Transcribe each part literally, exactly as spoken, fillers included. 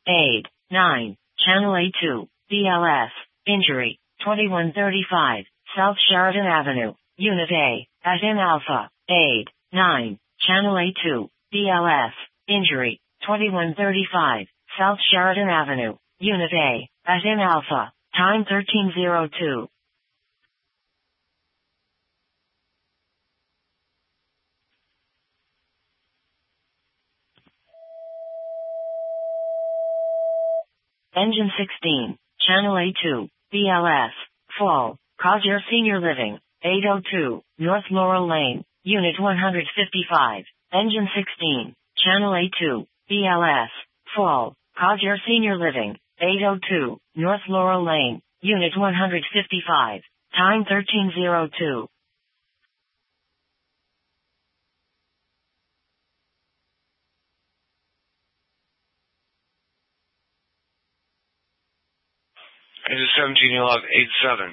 Aid, nine. Channel A two, B L S, injury, twenty-one thirty-five, South Sheridan Avenue, Unit A, at in Alpha. Aid, nine. Channel A two, B L S, injury, twenty-one thirty-five, South Sheridan Avenue, Unit A, at in Alpha. Time thirteen oh two. Engine sixteen, Channel A two, B L S, Fall, Cosier Senior Living, eight oh two, North Laurel Lane, Unit one fifty-five. Engine sixteen, Channel A two, B L S, Fall, Cosier Senior Living, eight oh two, North Laurel Lane, Unit one fifty-five. Time thirteen oh two. Engine seventeen, you'll have eight seven.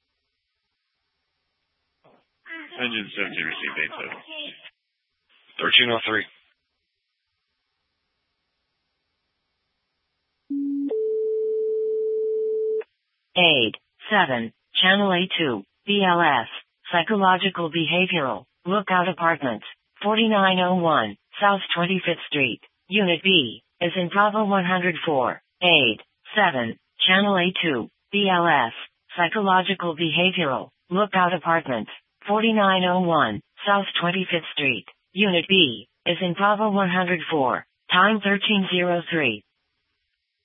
Engine seventeen received eight seven. thirteen oh three. Aid, seven. Channel A two, B L S, Psychological Behavioral, Lookout Apartments, forty-nine oh one, South twenty-fifth Street, Unit B, is in Bravo one oh four. Aid, seven. Channel A two, B L S, Psychological Behavioral, Lookout Apartments, forty-nine oh one, South twenty-fifth Street, Unit B, is in Bravo one oh four. Time thirteen oh three.